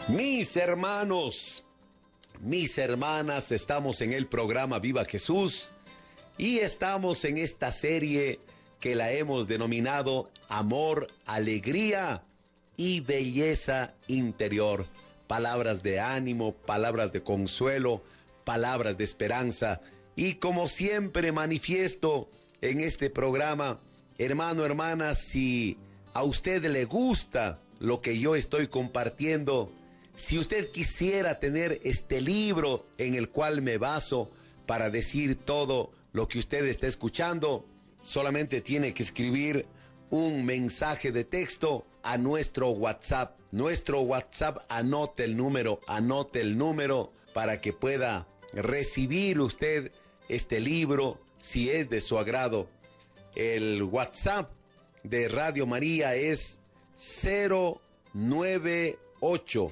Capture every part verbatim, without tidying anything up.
Mis hermanos, mis hermanas, estamos en el programa Viva Jesús y estamos en esta serie que la hemos denominado Amor, Alegría y Belleza Interior. Palabras de ánimo, palabras de consuelo, palabras de esperanza. Y como siempre manifiesto en este programa, hermano, hermana, si a usted le gusta lo que yo estoy compartiendo, si usted quisiera tener este libro en el cual me baso para decir todo lo que usted está escuchando, solamente tiene que escribir un mensaje de texto a nuestro WhatsApp. Nuestro WhatsApp, anote el número, anote el número para que pueda recibir usted este libro si es de su agrado. El WhatsApp de Radio María es cero nueve ocho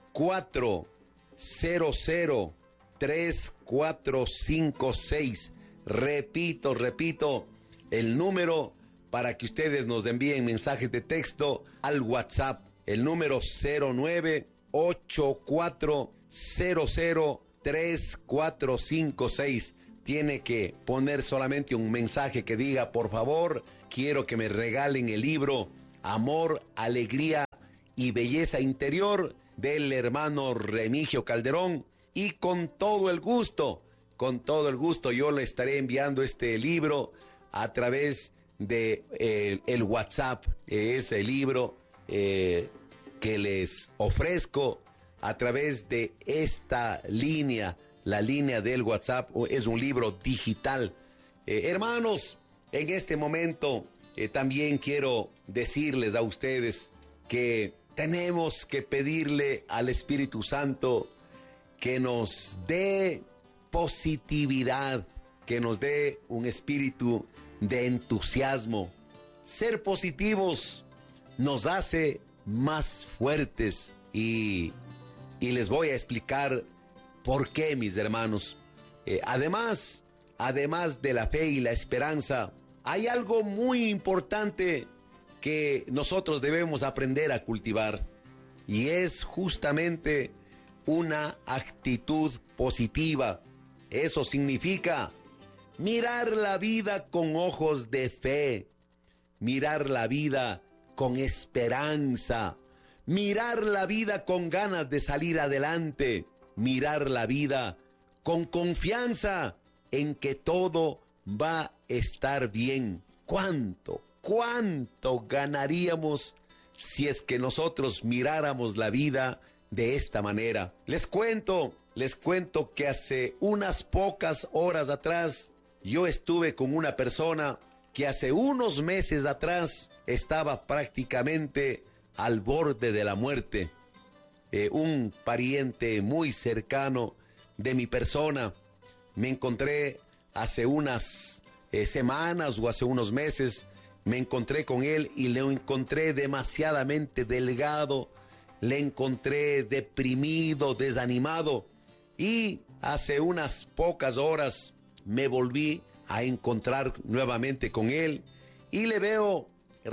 cuatro cero cero tres cuatro cinco seis. Repito, repito, el número para que ustedes nos envíen mensajes de texto al WhatsApp. El número cero nueve ocho cuatro cero cero tres cuatro cinco seis. Tiene que poner solamente un mensaje que diga: por favor, quiero que me regalen el libro Amor, Alegría y Belleza Interior del hermano Remigio Calderón, y con todo el gusto, con todo el gusto yo le estaré enviando este libro a través de eh, el WhatsApp. Es el libro eh, que les ofrezco a través de esta línea, la línea del WhatsApp. Es un libro digital. Eh, hermanos, en este momento eh, también quiero decirles a ustedes que tenemos que pedirle al Espíritu Santo que nos dé positividad, que nos dé un espíritu de entusiasmo. Ser positivos nos hace más fuertes y, y les voy a explicar por qué, mis hermanos. Eh, además, además de la fe y la esperanza, hay algo muy importante que nosotros debemos aprender a cultivar, y es justamente una actitud positiva. Eso significa mirar la vida con ojos de fe, mirar la vida con esperanza, mirar la vida con ganas de salir adelante, mirar la vida con confianza en que todo va a estar bien. ¿Cuánto? ¿Cuánto ganaríamos si es que nosotros miráramos la vida de esta manera? Les cuento, les cuento que hace unas pocas horas atrás yo estuve con una persona que hace unos meses atrás estaba prácticamente al borde de la muerte. Eh, un pariente muy cercano de mi persona. Me encontré hace unas eh, semanas o hace unos meses. Me encontré con él y le encontré demasiadamente delgado, le encontré deprimido, desanimado, y hace unas pocas horas me volví a encontrar nuevamente con él y le veo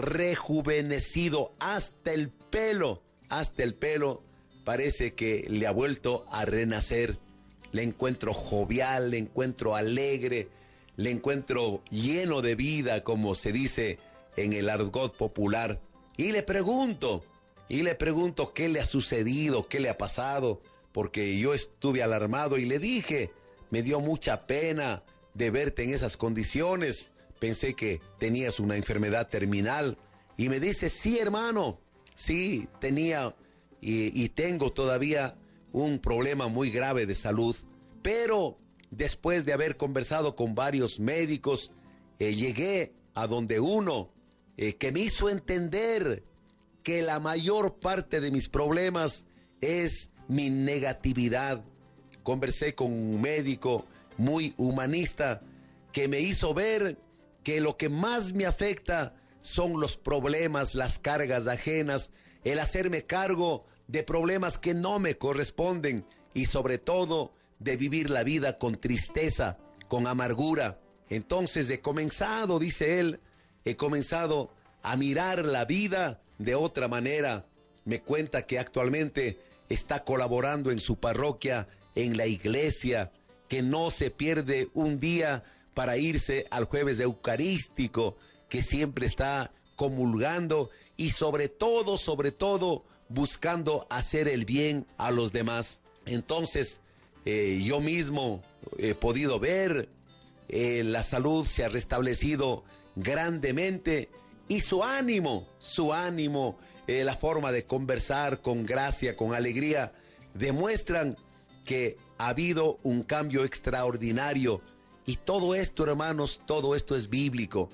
rejuvenecido, hasta el pelo, hasta el pelo parece que le ha vuelto a renacer. Le encuentro jovial, le encuentro alegre, le encuentro lleno de vida, como se dice en el argot popular. Y le pregunto, y le pregunto qué le ha sucedido, qué le ha pasado, porque yo estuve alarmado y le dije, me dio mucha pena de verte en esas condiciones, pensé que tenías una enfermedad terminal. Y me dice, sí, hermano, sí, tenía y, y tengo todavía un problema muy grave de salud, pero después de haber conversado con varios médicos, eh, llegué a donde uno eh, que me hizo entender que la mayor parte de mis problemas es mi negatividad. Conversé con un médico muy humanista que me hizo ver que lo que más me afecta son los problemas, las cargas ajenas, el hacerme cargo de problemas que no me corresponden y sobre todo de vivir la vida con tristeza, con amargura. Entonces he comenzado, dice él, he comenzado a mirar la vida de otra manera. Me cuenta que actualmente está colaborando en su parroquia, en la iglesia, que no se pierde un día para irse al jueves eucarístico, que siempre está comulgando y sobre todo, sobre todo, buscando hacer el bien a los demás. Entonces, eh, yo mismo he podido ver, eh, la salud se ha restablecido grandemente y su ánimo, su ánimo, eh, la forma de conversar con gracia, con alegría, demuestran que ha habido un cambio extraordinario. Y todo esto, hermanos, todo esto es bíblico.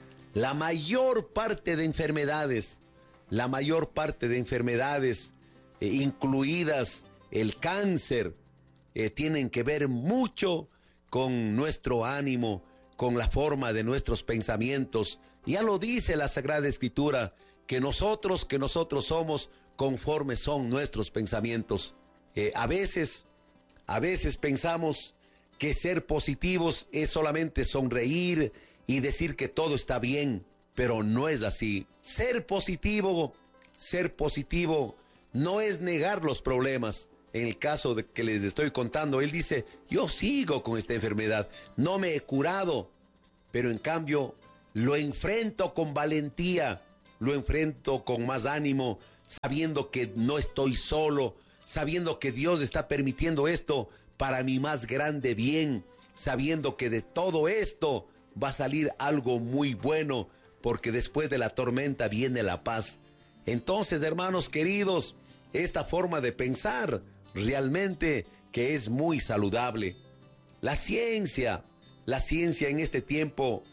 La mayor parte de enfermedades, la mayor parte de enfermedades, eh, incluidas el cáncer, eh, tienen que ver mucho con nuestro ánimo, con la forma de nuestros pensamientos. Ya lo dice la Sagrada Escritura, que nosotros, que nosotros somos conforme son nuestros pensamientos. Eh, a veces, a veces pensamos que ser positivos es solamente sonreír y decir que todo está bien, pero no es así. Ser positivo, ser positivo no es negar los problemas. En el caso de que les estoy contando, él dice, yo sigo con esta enfermedad, no me he curado, pero en cambio lo enfrento con valentía, lo enfrento con más ánimo, sabiendo que no estoy solo, sabiendo que Dios está permitiendo esto para mi más grande bien, sabiendo que de todo esto va a salir algo muy bueno, porque después de la tormenta viene la paz. Entonces, hermanos queridos, esta forma de pensar realmente que es muy saludable. La ciencia, la ciencia en este tiempo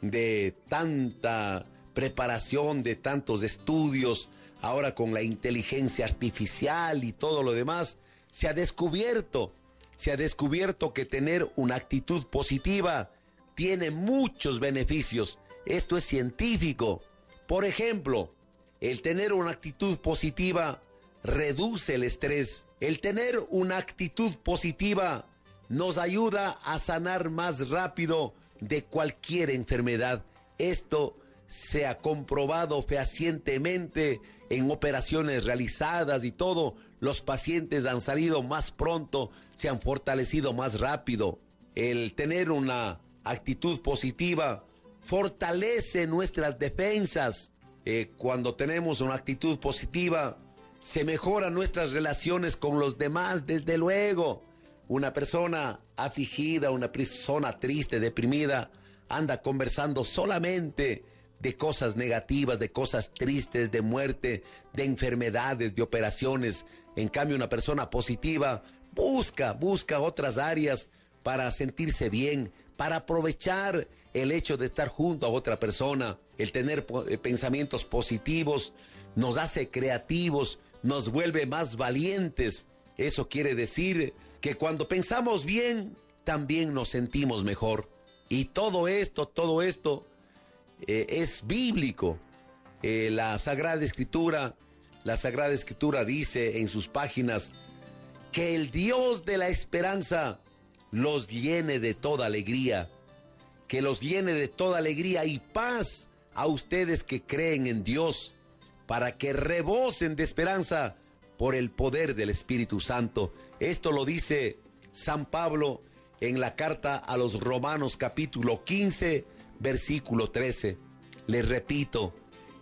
de tanta preparación, de tantos estudios, ahora con la inteligencia artificial y todo lo demás, se ha descubierto, se ha descubierto que tener una actitud positiva tiene muchos beneficios. Esto es científico. Por ejemplo, el tener una actitud positiva reduce el estrés. El tener una actitud positiva nos ayuda a sanar más rápido de cualquier enfermedad. Esto se ha comprobado fehacientemente en operaciones realizadas y todo. Los pacientes han salido más pronto, se han fortalecido más rápido. El tener una actitud positiva fortalece nuestras defensas. Eh, cuando tenemos una actitud positiva, se mejoran nuestras relaciones con los demás, desde luego. Una persona afligida, una persona triste, deprimida, anda conversando solamente de cosas negativas, de cosas tristes, de muerte, de enfermedades, de operaciones. En cambio, una persona positiva busca, busca otras áreas para sentirse bien, para aprovechar el hecho de estar junto a otra persona. El tener pensamientos positivos nos hace creativos, nos vuelve más valientes. Eso quiere decir que cuando pensamos bien, también nos sentimos mejor. Y todo esto, todo esto eh, es bíblico. Eh, la Sagrada Escritura, la Sagrada Escritura dice en sus páginas que el Dios de la esperanza los llene de toda alegría, que los llene de toda alegría y paz a ustedes que creen en Dios, para que rebosen de esperanza por el poder del Espíritu Santo. Esto lo dice San Pablo en la carta a los Romanos capítulo quince, versículo trece. Les repito,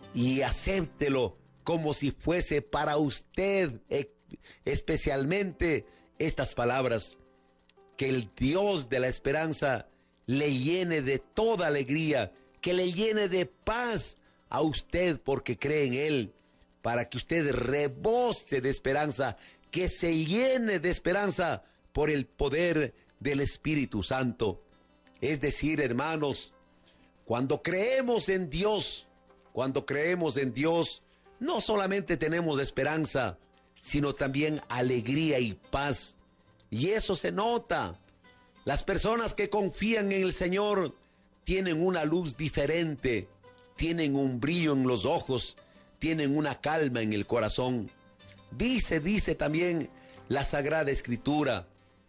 y acéptelo como si fuese para usted especialmente estas palabras: que el Dios de la esperanza le llene de toda alegría, que le llene de paz a usted porque cree en Él, para que usted rebose de esperanza, que se llene de esperanza por el poder del Espíritu Santo. Es decir, hermanos, cuando creemos en Dios, cuando creemos en Dios, no solamente tenemos esperanza, sino también alegría y paz. Y eso se nota. Las personas que confían en el Señor tienen una luz diferente, tienen un brillo en los ojos, tienen una calma en el corazón. Dice, dice también la Sagrada Escritura,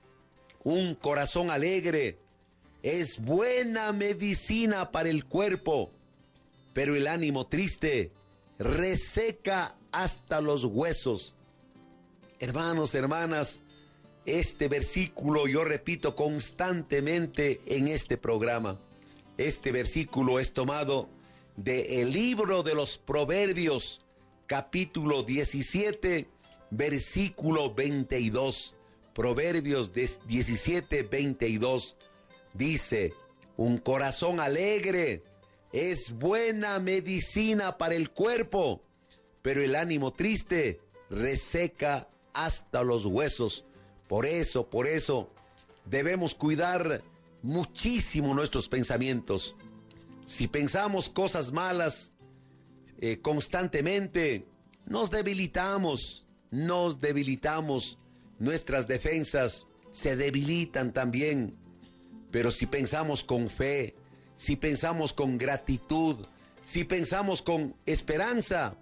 un corazón alegre es buena medicina para el cuerpo, pero el ánimo triste reseca hasta los huesos. Hermanos, hermanas, este versículo yo repito constantemente en este programa. Este versículo es tomado del libro de los Proverbios, capítulo diecisiete, versículo veintidós. Proverbios diecisiete, veintidós. Dice: un corazón alegre es buena medicina para el cuerpo, pero el ánimo triste reseca hasta los huesos. Por eso, por eso, debemos cuidar muchísimo nuestros pensamientos. Si pensamos cosas malas eh, constantemente, nos debilitamos, nos debilitamos. Nuestras defensas se debilitan también. Pero si pensamos con fe, si pensamos con gratitud, si pensamos con esperanza,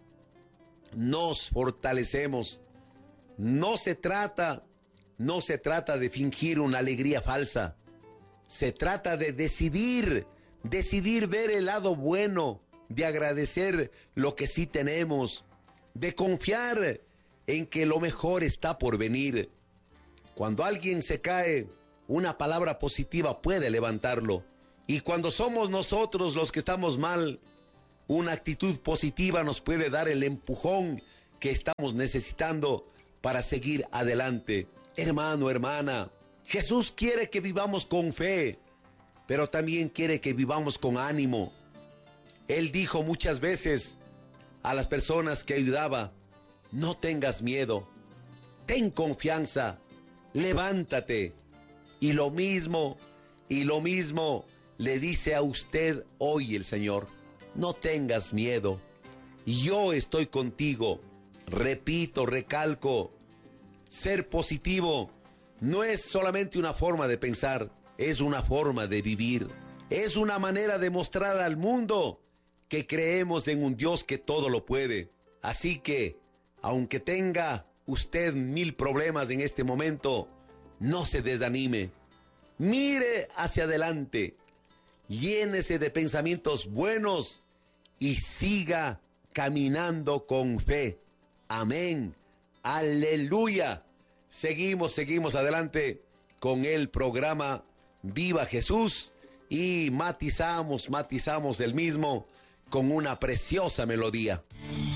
nos fortalecemos. No se trata, no se trata de fingir una alegría falsa. Se trata de decidir, decidir ver el lado bueno, de agradecer lo que sí tenemos, de confiar en que lo mejor está por venir. Cuando alguien se cae, una palabra positiva puede levantarlo. Y cuando somos nosotros los que estamos mal, una actitud positiva nos puede dar el empujón que estamos necesitando para seguir adelante. Hermano, hermana, Jesús quiere que vivamos con fe, pero también quiere que vivamos con ánimo. Él dijo muchas veces a las personas que ayudaba: no tengas miedo, ten confianza, levántate. Y lo mismo, y lo mismo le dice a usted hoy el Señor: no tengas miedo, yo estoy contigo. Repito, recalco, ser positivo no es solamente una forma de pensar, es una forma de vivir. Es una manera de mostrar al mundo que creemos en un Dios que todo lo puede. Así que, aunque tenga usted mil problemas en este momento, no se desanime. Mire hacia adelante, llénese de pensamientos buenos y siga caminando con fe. Amén. Aleluya. Seguimos, seguimos adelante con el programa Viva Jesús y matizamos, matizamos el mismo con una preciosa melodía.